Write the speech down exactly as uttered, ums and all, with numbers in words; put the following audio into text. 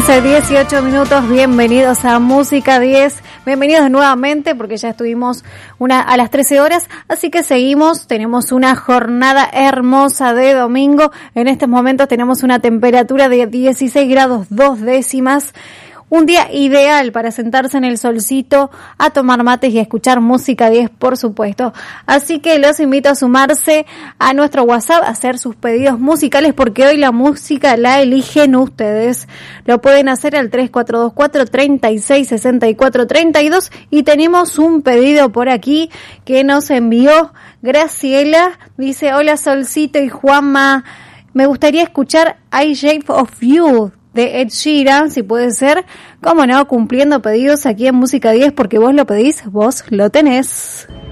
quince, dieciocho minutos, bienvenidos a Música diez, bienvenidos nuevamente porque ya estuvimos una a las trece horas, así que seguimos, tenemos una jornada hermosa de domingo, en estos momentos tenemos una temperatura de dieciséis grados dos décimas, un día ideal para sentarse en el solcito, a tomar mates y a escuchar Música diez, por supuesto. Así que los invito a sumarse a nuestro WhatsApp, a hacer sus pedidos musicales, porque hoy la música la eligen ustedes. Lo pueden hacer al tres cuatro dos cuatro, tres seis, seis cuatro tres dos, y tenemos un pedido por aquí que nos envió Graciela. Dice: hola Solcito y Juanma, me gustaría escuchar I Shape of You de Ed Sheeran, si puede ser, cómo no, cumpliendo pedidos aquí en Música diez, porque vos lo pedís, vos lo tenés.